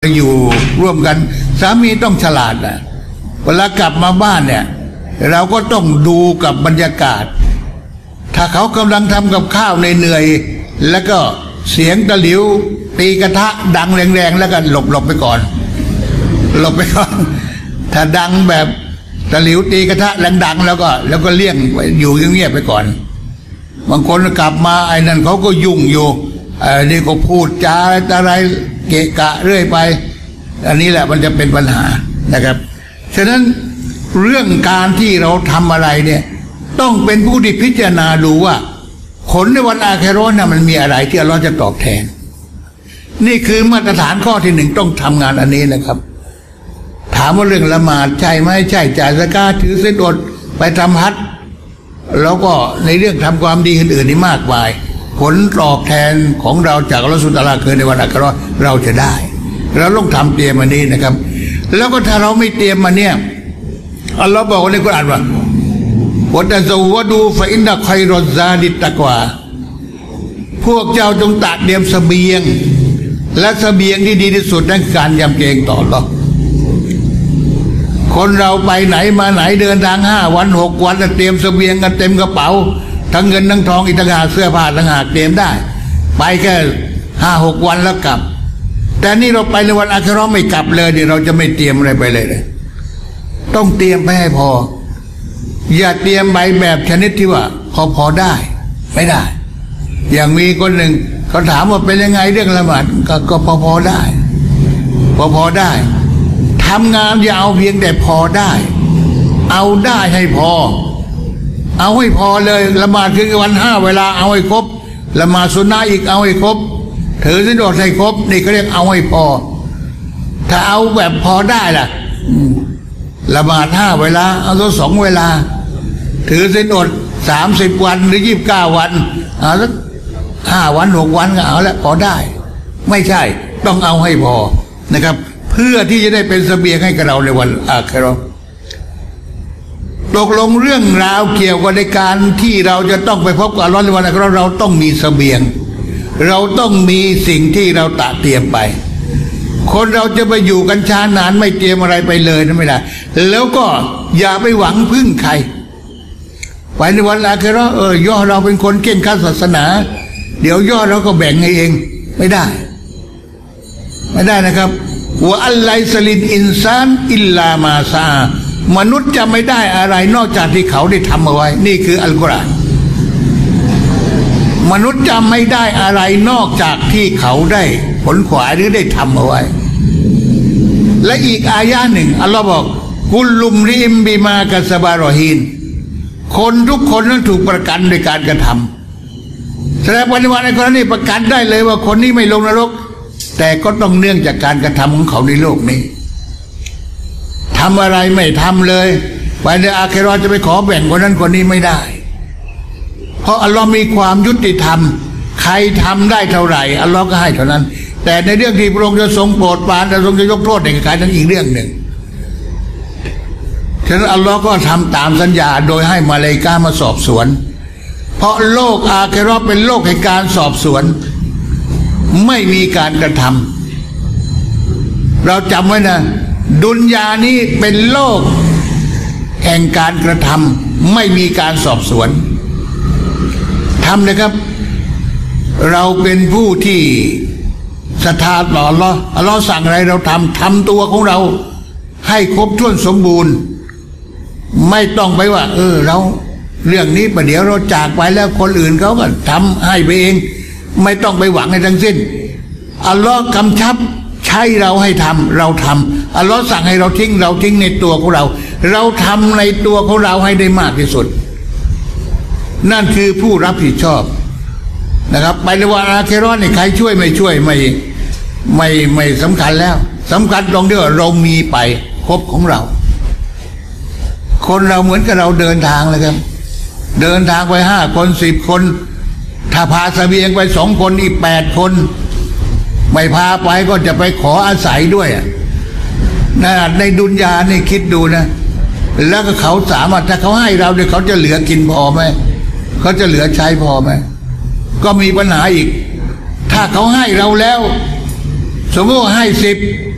อยู่ร่วมกันสามีต้องฉลาดนะเวลากลับมาบ้านเนี่ยเราก็ต้องดูกับบรรยากาศถ้าเขากำลังทำกับข้าวเหนื่อยแล้วก็เสียงตะหลิวตีกระทะดังแรงๆแล้วก็หลบไปก่อนหลบไปก่อนถ้าดังแบบตะหลิวตีกระทะแรงดังแล้วก็เลี่ยงอยู่เงียบๆไปก่อนบางคนกลับมาไอ้นั่นเขาก็ยุ่งอยู่นี่ก็พูดจาอะไรเกะกะเรื่อยไปอันนี้แหละมันจะเป็นปัญหานะครับฉะนั้นเรื่องการที่เราทำอะไรเนี่ยต้องเป็นผู้ที่พิจารณาดูว่าผลในวันอาคิเราะห์น่ะมันมีอะไรที่อัลเลาะห์จะตอบแทนนี่คือมาตรฐานข้อที่หนึ่งต้องทำงานอันนี้นะครับถามว่าเรื่องละหมาดใช่ไหมใช่จ่ายซะกาตถือศีลอดไปทำฮัจญ์แล้วก็ในเรื่องทำความดีอื่นๆนี่มากมายผลตอบแทนของเราจากอัลเลาะห์ซุบฮานะฮูวะตะอาลาคือในวันอาคิเราะห์เราจะได้เราต้องทำเตรียมอันนี้นะครับแล้วก็ถ้าเราไม่เตรียมมาเนี่ยอัลเลาะห์บอกในกุรอานว่าวะตะซาววะดูฟะอินนะค็อยรัซซาดิตตักวาพวกเจ้าจงตัดเตรียมเสบียงและเสบียงที่ดีที่สุดนั่นการยำเกรงต่ออัลเลาะห์คนเราไปไหนมาไหนเดินทาง5 วัน 6 วันเตรียมเสบียงกันเต็มกระเป๋าทั้งเงินทั้งทองอีกต่างหากเสื้อผ้าต่างหากเตรียมได้ไปแค่5-6 วันแล้วกลับแต่นี่เราไปในวันอาคิเราะห์ไม่กลับเลยเราจะไม่เตรียมอะไรไปเลยต้องเตรียมไปให้พออย่าเตรียมใบแบบชนิดที่ว่าพอได้ไม่ได้อย่างมีคนหนึ่งเขาถามว่าเป็นยังไงเรื่องละหมาดก็พอได้พอได้ทำงานอย่าเอาเพียงแต่พอได้เอาได้ให้พอเอาให้พอเลยละหมาดคือวัน5 เวลาเอาให้ครบละหมาดซุนนะห์อีกเอาให้ครบถือศีลอดให้ครบนี่เขาเรียกเอาให้พอถ้าเอาแบบพอได้ล่ะละหมาด5 เวลาเอาสัก2 เวลาถือศีลอด30 วันหรือ29 วันเอาสัก5 วัน 6 วันก็เอาแล้วพอได้ไม่ใช่ต้องเอาให้พอนะครับเพื่อที่จะได้เป็นเสบียงให้กับเราในวันอาคิเราะห์ตกลงเรื่องราวเกี่ยวกับในการที่เราจะต้องไปพบกับอัลเลาะห์ในวันอาคิเราะห์เราต้องมีเสบียงเราต้องมีสิ่งที่เราตะเตรียมไปคนเราจะไปอยู่กันช้านานไม่เตรียมอะไรไปเลยนั่นไม่ได้แล้วก็อย่าไปหวังพึ่งใครไปในวันอาคิเราะห์ย่อเราเป็นคนเก่งข้าศาสนาเดี๋ยวย่อเราก็แบ่งให้เองไม่ได้นะครับว่าอัลไลซลินอินซานอิลลามาซามนุษย์จะไม่ได้อะไรนอกจากที่เขาได้ทำเอาไว้นี่คืออัลกุรอานมนุษย์จะไม่ได้อะไรนอกจากที่เขาได้ผลขวายหรือได้ทำเอาไว้และอีกอายะหนึ่งอัลลอฮ์บอกกุลลุมริมบิมากัสบารอฮีนคนทุกคนนั้นถูกประกันโดยการกระทำแสดงว่าในวันในกรณีประกันได้เลยว่าคนนี้ไม่ลงนรกแต่ก็ต้องเนื่องจากการกระทำของเขาในโลกนี้ทำอะไรไม่ทำเลยไปในอาคิเราะห์จะไปขอแบ่งคนนั้นคนนี้ไม่ได้เพราะอัลลอฮ์มีความยุติธรรมใครทำได้เท่าไหร่อัลลอฮ์ก็ให้เท่านั้นแต่ในเรื่องที่พระองค์จะทรงโปรดปรานจะทรงจะยกโทษในการนั้นอีกเรื่องหนึ่งฉะนั้นอัลลอฮ์ก็ทำตามสัญญาโดยให้มาลาอิกะห์มาสอบสวนเพราะโลกอาคิเราะห์เป็นโลกแห่งการสอบสวนไม่มีการกระทำเราจำไว้นะดุนยานี้เป็นโลกแห่งการกระทำไม่มีการสอบสวนทำนะครับเราเป็นผู้ที่ศรัทธาต่ออัลเลาะห์สั่งอะไรเราทำตัวของเราให้ครบถ้วนสมบูรณ์ไม่ต้องไปว่าเราเรื่องนี้ประเดี๋ยวเราจากไปแล้วคนอื่นเขาก็ทำให้ไปเองไม่ต้องไปหวังในทั้งสิ้นอัลลอฮ์กำชับใช้เราให้ทำเราทำอัลลอฮ์สั่งให้เราทิ้งในตัวของเราทำในตัวของเราให้ได้มากที่สุดนั่นคือผู้รับผิดชอบนะครับไปในวันอาคิเราะห์นี่ใครช่วยไม่ช่วยไม่สำคัญแล้วสำคัญตรงที่ว่าเรามีไปครบของเราคนเราเหมือนกับเราเดินทางเลยครับเดินทางไป5 คน10 คนถ้าพาเสบียงไป2 คนอีก8 คนไม่พาไปก็จะไปขออาศัยด้วยนะในดุนยานี่คิดดูนะแล้วก็เขาสามารถถ้าเขาให้เราเนี่ยเขาจะเหลือกินพอไหมเขาจะเหลือใช้พอไหมก็มีปัญหาอีกถ้าเขาให้เราแล้วสมมติว่าให้10